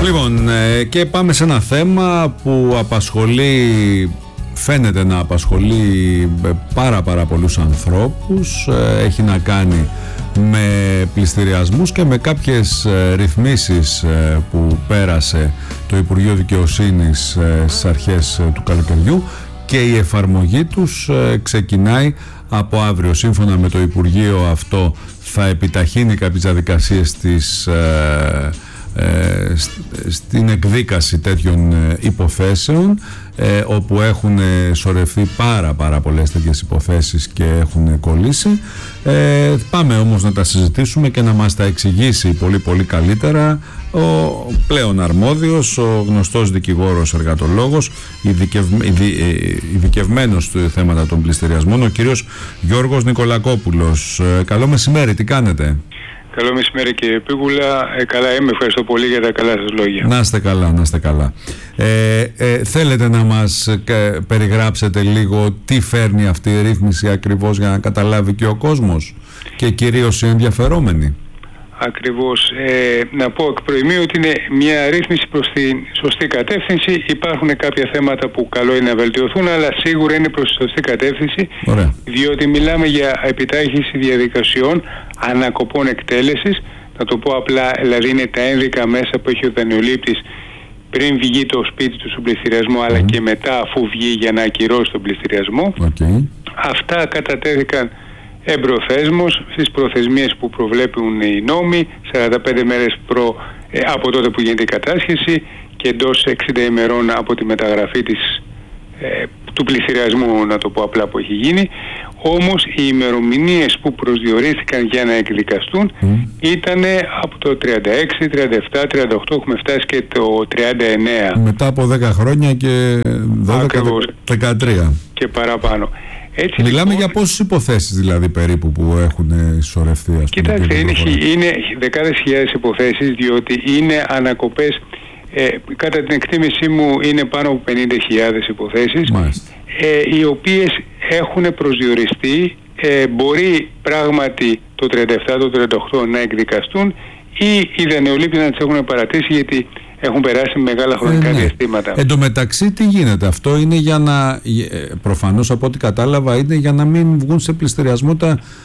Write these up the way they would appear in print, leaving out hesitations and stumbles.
Λοιπόν, και πάμε σε ένα θέμα που φαίνεται να απασχολεί πάρα πολλούς ανθρώπους. Έχει να κάνει με πληστηριασμούς και με κάποιες ρυθμίσεις που πέρασε το Υπουργείο Δικαιοσύνης στις αρχές του καλοκαιριού, και η εφαρμογή τους ξεκινάει από αύριο. Σύμφωνα με το Υπουργείο, αυτό θα επιταχύνει κάποιες διαδικασίες στην εκδίκαση τέτοιων υποθέσεων, όπου έχουν σωρευτεί πάρα πολλές τέτοιες υποθέσεις και έχουν κολλήσει. Πάμε όμως να τα συζητήσουμε και να μας τα εξηγήσει πολύ καλύτερα ο πλέον αρμόδιος, ο γνωστός δικηγόρος εργατολόγος, ειδικευμένος σε θέματα των πληστηριασμών, ο κύριος Γιώργος Νικολακόπουλος. Καλό μεσημέρι, τι κάνετε? Καλό μεσημέρι κύριε Πίγουλα. Καλά είμαι, ευχαριστώ πολύ για τα καλά σας λόγια. Να είστε καλά. Θέλετε να μας περιγράψετε λίγο τι φέρνει αυτή η ρύθμιση ακριβώς, για να καταλάβει και ο κόσμος και κυρίως οι ενδιαφερόμενοι? Ακριβώς. Να πω εκ προημίου ότι είναι μια ρύθμιση προς τη σωστή κατεύθυνση. Υπάρχουν κάποια θέματα που καλό είναι να βελτιωθούν, αλλά σίγουρα είναι προς τη σωστή κατεύθυνση. Ωραία. Διότι μιλάμε για επιτάχυνση διαδικασιών ανακοπών εκτέλεσης. Να το πω απλά, δηλαδή είναι τα ένδικα μέσα που έχει ο δανειολήπτης πριν βγει το σπίτι του στον πληστηριασμό, αλλά και μετά αφού βγει για να ακυρώσει τον πληστηριασμό. Αυτά κατατέθηκαν εμπροθέσμως στις προθεσμίες που προβλέπουν οι νόμοι, 45 μέρες από τότε που γίνεται η κατάσχεση και εντός 60 ημερών από τη μεταγραφή του πληστηριασμού, να το πω απλά, που έχει γίνει. Όμως οι ημερομηνίες που προσδιορίστηκαν για να εκδικαστούν ήταν από το 36, 37, 38, έχουμε φτάσει και το 39. Μετά από 10 χρόνια και 13 και παραπάνω. Έτσι, μιλάμε λοιπόν, για πόσες υποθέσεις δηλαδή περίπου που έχουν σωρευτεί? Κοιτάξτε, είναι δεκάδες χιλιάδες υποθέσεις, διότι είναι ανακοπές, κατά την εκτίμησή μου είναι πάνω από 50.000 υποθέσεις, οι οποίες έχουν προσδιοριστεί. Μπορεί πράγματι το 37, το 38 να εκδικαστούν, ή οι δανειολήπτες να τις έχουν παρατήσει, γιατί έχουν περάσει μεγάλα χρονικά διαστήματα. Εν τω μεταξύ, τι γίνεται? Αυτό είναι για να, προφανώς από ό,τι κατάλαβα, είναι για να μην βγουν σε πληστηριασμό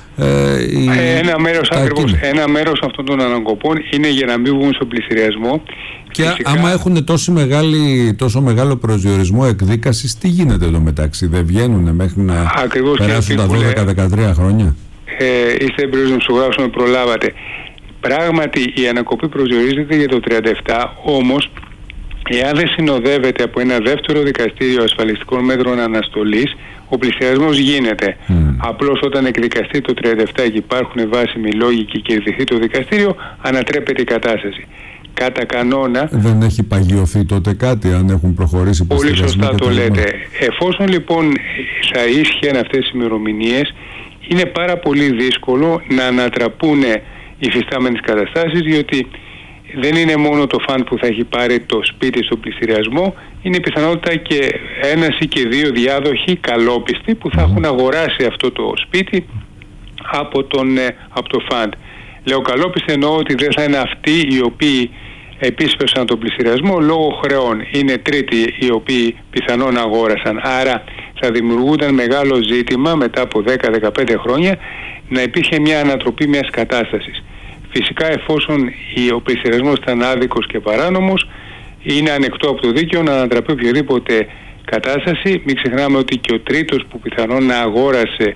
ένα μέρος αυτών των ανακοπών είναι για να μην βγουν στο πληστηριασμό. Και φυσικά, άμα έχουν τόσο μεγάλο προσδιορισμό εκδίκασης, τι γίνεται εν τω μεταξύ? Δεν βγαίνουν μέχρι να περάσουν τα 12-13 χρόνια? Είστε εμπειρός δημοσιογράφος, με προλάβατε. Πράγματι η ανακοπή προσδιορίζεται για το 37, όμως εάν δεν συνοδεύεται από ένα δεύτερο δικαστήριο ασφαλιστικών μέτρων αναστολής, ο πληστηριασμός γίνεται. Απλώς όταν εκδικαστεί το 37 και υπάρχουν βάσιμοι λόγοι και κερδιθεί το δικαστήριο, ανατρέπεται η κατάσταση. Κατά κανόνα... Δεν έχει παγιωθεί τότε κάτι, αν έχουν προχωρήσει πληστηριασμοί? Πολύ σωστά το λέτε. Εφόσον λοιπόν θα ίσχυαν αυτές οι ημερομηνίες, είναι πάρα πολύ δύσκολο να ανατραπούν οι φυστάμενες καταστάσεις, διότι δεν είναι μόνο το φαν που θα έχει πάρει το σπίτι στο πληστηριασμό, είναι η πιθανότητα και ένας ή και δύο διάδοχοι καλόπιστοι που θα έχουν αγοράσει αυτό το σπίτι από το φαντ. Λέω καλόπιστοι, εννοώ ότι δεν θα είναι αυτοί οι οποίοι επίσπευσαν τον πληστηριασμό λόγω χρεών. Είναι τρίτοι οι οποίοι πιθανόν αγόρασαν. Άρα θα δημιουργούνταν μεγάλο ζήτημα μετά από 10-15 χρόνια να υπήρχε μια ανατροπή μιας κατάστασης. Φυσικά, εφόσον ο πληστηριασμός ήταν άδικος και παράνομος, είναι ανεκτό από το δίκαιο να ανατραπεί οποιαδήποτε κατάσταση. Μην ξεχνάμε ότι και ο τρίτος που πιθανόν να αγόρασε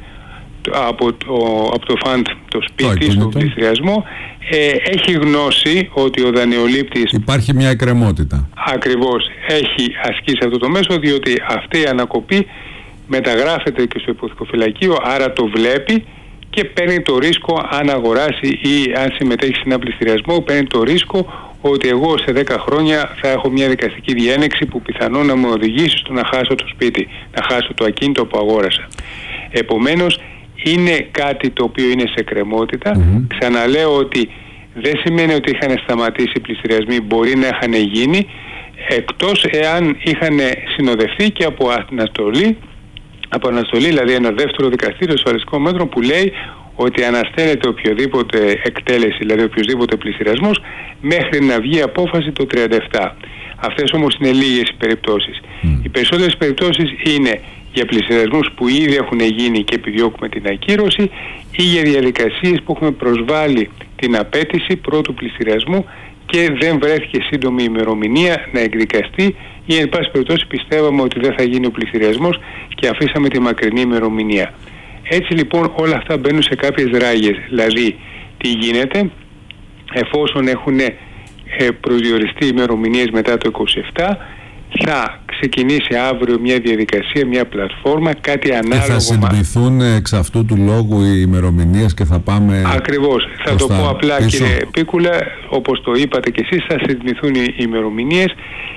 από το φαντ το σπίτι στον πληστηριασμό έχει γνώση ότι ο δανειολήπτης... Υπάρχει μια εκκρεμότητα. Ακριβώς, έχει ασκήσει αυτό το μέσο, διότι αυτή η ανακοπή μεταγράφεται και στο υποθηκοφυλακείο, άρα το βλέπει και παίρνει το ρίσκο, αν αγοράσει ή αν συμμετέχει σε ένα πληστηριασμό, παίρνει το ρίσκο ότι εγώ σε 10 χρόνια θα έχω μια δικαστική διένεξη που πιθανόν να μου οδηγήσει στο να χάσω το σπίτι, να χάσω το ακίνητο που αγόρασα. Επομένως, είναι κάτι το οποίο είναι σε εκκρεμότητα. Ξαναλέω ότι δεν σημαίνει ότι είχαν σταματήσει οι πληστηριασμοί, μπορεί να είχαν γίνει, εκτός εάν είχαν συνοδευτεί και από αναστολή, δηλαδή ένα δεύτερο δικαστήριο ασφαλιστικών μέτρων που λέει ότι αναστέλλεται οποιοδήποτε εκτέλεση, δηλαδή οποιοδήποτε πληστηριασμός, μέχρι να βγει απόφαση το 37. Αυτές όμως είναι λίγες οι περιπτώσεις. Οι περισσότερες περιπτώσεις είναι για πληστηριασμούς που ήδη έχουν γίνει και επιδιώκουμε την ακύρωση, ή για διαδικασίες που έχουμε προσβάλει την απέτηση πρώτου πληστηριασμού και δεν βρέθηκε σύντομη ημερομηνία να εκδικαστεί, ή εν πάση περιπτώσει πιστεύαμε ότι δεν θα γίνει ο πληστηριασμός και αφήσαμε τη μακρινή ημερομηνία. Έτσι λοιπόν όλα αυτά μπαίνουν σε κάποιες ράγες. Δηλαδή τι γίνεται εφόσον έχουν προσδιοριστεί ημερομηνίες μετά το 27, θα ξεκινήσει αύριο μια διαδικασία, μια πλατφόρμα, κάτι ανάλογο. Και θα συντηρηθούν εξ αυτού του λόγου οι ημερομηνίες και θα πάμε... Ακριβώς. Θα το πω απλά πίσω. Κύριε Πίκουλα, όπως το είπατε και εσείς, θα συντηρηθούν οι ημερομηνίες,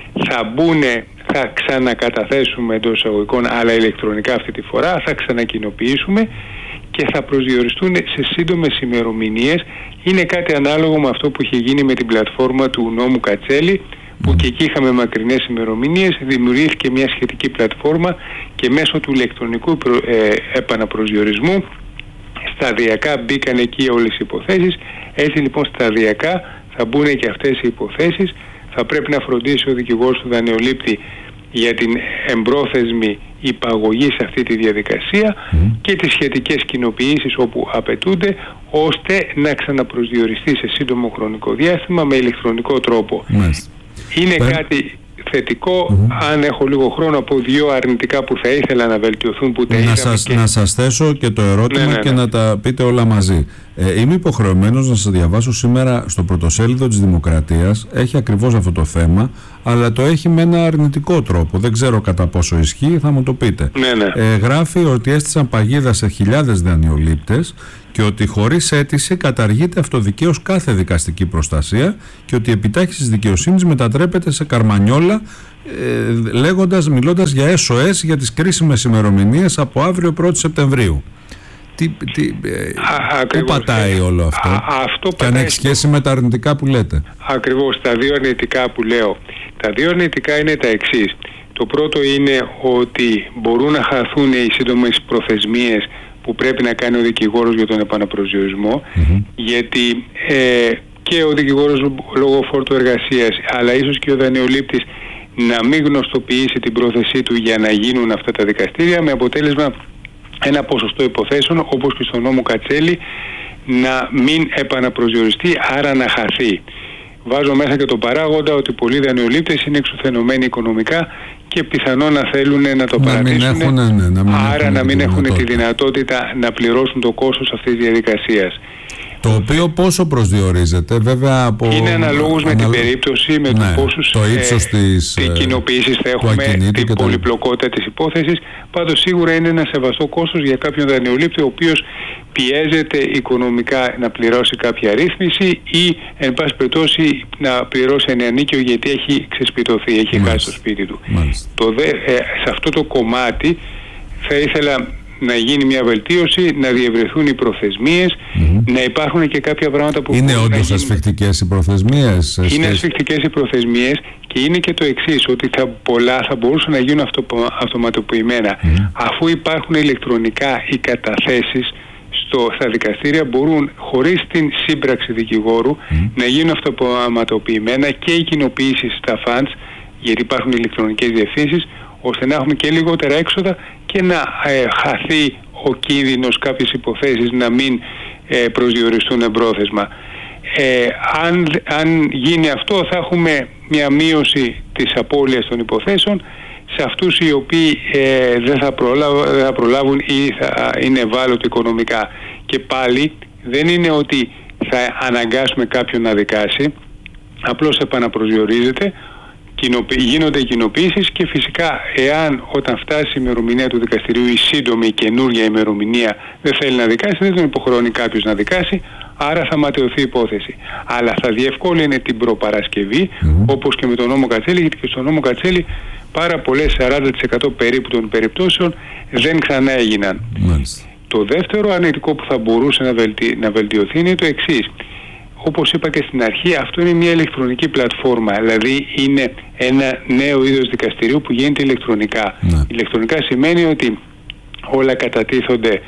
θα ξανακαταθέσουμε εντός εισαγωγικών, αλλά ηλεκτρονικά αυτή τη φορά, θα ξανακοινοποιήσουμε και θα προσδιοριστούν σε σύντομες ημερομηνίες. Είναι κάτι ανάλογο με αυτό που είχε γίνει με την πλατφόρμα του νόμου Κατσέλη, που και εκεί είχαμε μακρινές ημερομηνίες, δημιουργήθηκε μια σχετική πλατφόρμα και μέσω του ηλεκτρονικού επαναπροσδιορισμού σταδιακά μπήκαν εκεί όλες οι υποθέσεις. Έτσι λοιπόν σταδιακά θα μπουν και αυτές οι υποθέσεις. Θα πρέπει να φροντίσει ο δικηγόρος του δανειολήπτη για την εμπρόθεσμη υπαγωγή σε αυτή τη διαδικασία και τις σχετικές κοινοποιήσεις όπου απαιτούνται, ώστε να ξαναπροσδιοριστεί σε σύντομο χρονικό διάστημα με ηλεκτρονικό τρόπο. Είναι κάτι θετικό. Αν έχω λίγο χρόνο, από δύο αρνητικά που θα ήθελα να βελτιωθούν, που τα να σας θέσω και το ερώτημα και να τα πείτε όλα μαζί. Είμαι υποχρεωμένος να σας διαβάσω σήμερα στο πρωτοσέλιδο της Δημοκρατίας. Έχει ακριβώς αυτό το θέμα, αλλά το έχει με ένα αρνητικό τρόπο. Δεν ξέρω κατά πόσο ισχύει, θα μου το πείτε. Γράφει ότι έστησαν παγίδα σε χιλιάδες δανειολήπτες και ότι χωρίς αίτηση καταργείται αυτοδικαίως κάθε δικαστική προστασία και ότι η επιτάχυνση της δικαιοσύνης μετατρέπεται σε καρμανιόλα, μιλώντας για SOS για τις κρίσιμες ημερομηνίες από αύριο 1η Σεπτεμβρίου. Πού πατάει όλο αυτό, και αν έχει σχέση με τα αρνητικά που λέτε? Ακριβώς, τα δύο αρνητικά που λέω. Τα δύο αρνητικά είναι τα εξής. Το πρώτο είναι ότι μπορούν να χαθούν οι σύντομες προθεσμίες που πρέπει να κάνει ο δικηγόρος για τον επαναπροσδιορισμό, γιατί και ο δικηγόρος λόγω φόρτου εργασίας, αλλά ίσως και ο δανειολήπτης, να μην γνωστοποιήσει την πρόθεσή του για να γίνουν αυτά τα δικαστήρια, με αποτέλεσμα ένα ποσοστό υποθέσεων, όπως και στο νόμο Κατσέλη, να μην επαναπροσδιοριστεί, άρα να χαθεί. Βάζω μέσα και τον παράγοντα ότι πολλοί δανειολήπτες είναι εξουθενωμένοι οικονομικά και πιθανόν να θέλουν να το παρατήσουν, άρα να μην έχουν τη δυνατότητα να πληρώσουν το κόστος αυτής της διαδικασίας. Το οποίο πόσο προσδιορίζεται, βέβαια είναι αναλόγως με την περίπτωση, με τους πόσους κοινοποιήσεις θα έχουμε, την πολυπλοκότητα της υπόθεσης. Πάντως σίγουρα είναι ένα σεβαστό κόστος για κάποιον δανειολήπτη ο οποίος πιέζεται οικονομικά να πληρώσει κάποια ρύθμιση ή εν πάση περιπτώσει να πληρώσει ένα ενίκιο γιατί έχει ξεσπιτωθεί, έχει χάσει το σπίτι του. Σε αυτό το κομμάτι θα ήθελα να γίνει μια βελτίωση, να διευρυνθούν οι προθεσμίες, να υπάρχουν και κάποια πράγματα που... Είναι όντως ασφικτικές οι προθεσμίες? Είναι ασφικτικές οι προθεσμίες και είναι και το εξής, ότι πολλά θα μπορούσαν να γίνουν αυτοματοποιημένα. Αφού υπάρχουν ηλεκτρονικά οι καταθέσεις στα δικαστήρια, μπορούν χωρίς την σύμπραξη δικηγόρου να γίνουν αυτοματοποιημένα και οι κοινοποιήσεις στα funds, γιατί υπάρχουν ηλεκτρονικές διευθύνσεις, ώστε να έχουμε και λιγότερα έξοδα και να χαθεί ο κίνδυνος κάποιες υποθέσεις να μην προσδιοριστούν εμπρόθεσμα. Αν γίνει αυτό, θα έχουμε μια μείωση της απώλειας των υποθέσεων σε αυτούς οι οποίοι δεν θα προλάβουν ή θα είναι ευάλωτοι οικονομικά. Και πάλι δεν είναι ότι θα αναγκάσουμε κάποιον να δικάσει, απλώς επαναπροσδιορίζεται, γίνονται οι κοινοποιήσεις και φυσικά εάν όταν φτάσει η ημερομηνία του δικαστηρίου, η σύντομη καινούργια ημερομηνία, δεν θέλει να δικάσει, δεν τον υποχρεώνει κάποιος να δικάσει, άρα θα ματαιωθεί η υπόθεση. Αλλά θα διευκόλυνε την προπαρασκευή, όπως και με τον νόμο Κατσέλη, γιατί και στον νόμο Κατσέλη πάρα πολλές, 40% περίπου των περιπτώσεων δεν ξανά έγιναν. Το δεύτερο αρνητικό που θα μπορούσε να βελτιωθεί είναι το εξής. Όπως είπα και στην αρχή, αυτό είναι μια ηλεκτρονική πλατφόρμα, δηλαδή είναι ένα νέο είδος δικαστηρίου που γίνεται ηλεκτρονικά. Ηλεκτρονικά σημαίνει ότι όλα κατατίθονται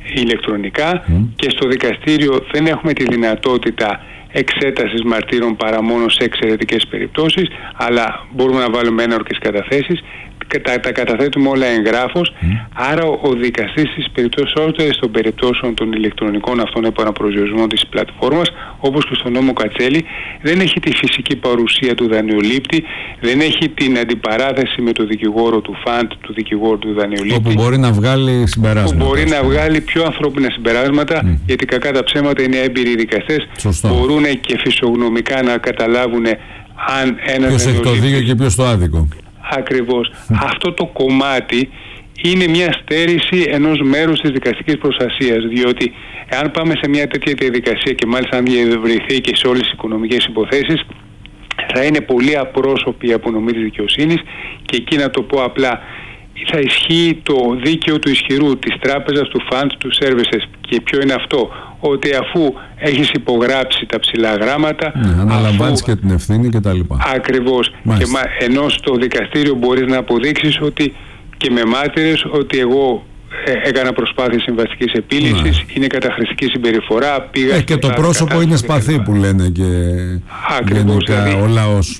ηλεκτρονικά και στο δικαστήριο δεν έχουμε τη δυνατότητα εξέτασης μαρτύρων παρά μόνο σε εξαιρετικές περιπτώσεις, αλλά μπορούμε να βάλουμε ένορκες καταθέσεις. Τα καταθέτουμε όλα εγγράφως, άρα ο δικαστής στις περιπτώσεις των περιπτώσεων των ηλεκτρονικών αυτών επαναπροσδιορισμών της πλατφόρμας, όπως και στο νόμο Κατσέλη, δεν έχει τη φυσική παρουσία του δανειολήπτη, δεν έχει την αντιπαράθεση με το δικηγόρο του φαντ, του δικηγόρου του δανειολήπτη. Όπου μπορεί να βγάλει συμπεράσματα. Που μπορεί να βγάλει πιο ανθρώπινα συμπεράσματα, γιατί κακά τα ψέματα είναι έμπειροι δικαστές. Μπορούν και φυσιογνωμικά να καταλάβουν αν ένας ποιος έχει το δίκιο και ποιος το άδικο. Ακριβώς. Αυτό το κομμάτι είναι μια στέρηση ενός μέρους της δικαστικής προστασίας, διότι εάν πάμε σε μια τέτοια διαδικασία και μάλιστα αν διευρυνθεί και σε όλες τις οικονομικές υποθέσεις, θα είναι πολύ απρόσωπη η απονομή της δικαιοσύνης και εκεί, να το πω απλά, θα ισχύει το δίκαιο του ισχυρού, της τράπεζας, του φαντ, του services. Και ποιο είναι αυτό? Ότι αφού έχεις υπογράψει τα ψηλά γράμματα, αναλαμβάνεις και την ευθύνη και τα λοιπά. Ακριβώς. Και ενώ στο δικαστήριο μπορείς να αποδείξεις ότι, και με μάρτυρες, ότι εγώ έκανα προσπάθεια συμβαστικής επίλυσης, είναι καταχρηστική συμπεριφορά, πήγα και το πρόσωπο είναι σπαθί που λένε και ακριβώς, γενικά δηλαδή, ο λαός.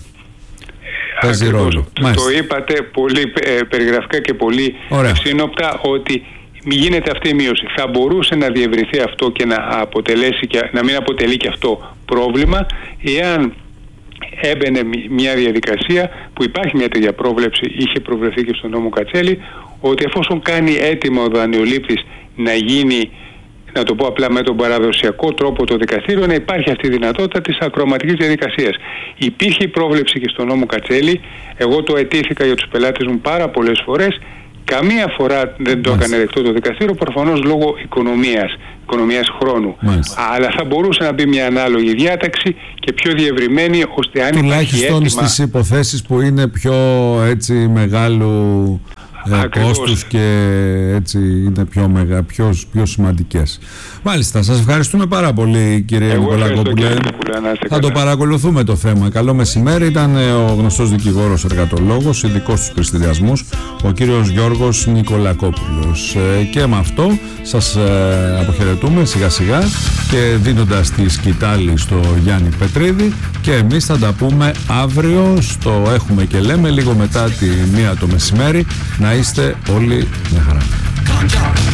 Το είπατε πολύ περιγραφικά και πολύ σύνοπτα, ότι γίνεται αυτή η μείωση. Θα μπορούσε να διευρυνθεί αυτό και να μην αποτελεί και αυτό πρόβλημα, εάν έμπαινε μια διαδικασία που υπάρχει μια τέτοια πρόβλεψη, είχε προβλεφθεί και στον νόμο Κατσέλη, ότι εφόσον κάνει έτοιμο ο δανειολήπτης να γίνει, να το πω απλά με τον παραδοσιακό τρόπο, το δικαστήριο, να υπάρχει αυτή η δυνατότητα της ακροαματικής διαδικασίας. Υπήρχε η πρόβλεψη και στον νόμο Κατσέλη, εγώ το αιτήθηκα για τους πελάτες μου πάρα πολλές φορές, καμία φορά δεν το έκανε δεκτό το δικαστήριο, προφανώς λόγω οικονομίας χρόνου. Αλλά θα μπορούσε να μπει μια ανάλογη διάταξη και πιο διευρυμένη, ώστε αν τουλάχιστον στις υποθέσεις που είναι πιο έτσι μεγάλου κόστους και έτσι είναι πιο σημαντικές. Μάλιστα, σας ευχαριστούμε πάρα πολύ, κύριε Νικολακόπουλε. Θα το παρακολουθούμε το θέμα. Καλό μεσημέρι. Ήταν ο γνωστός δικηγόρος εργατολόγος, ειδικός στους πληστηριασμούς, ο κύριος Γιώργος Νικολακόπουλος. Και με αυτό σας αποχαιρετούμε σιγά σιγά και δίνοντας τη σκητάλη στο Γιάννη Πετρίδη, και εμείς θα τα πούμε αύριο στο Έχουμε και Λέμε, λίγο μετά τη 1 το μεσημέρι. Να είστε όλοι μια χαρά.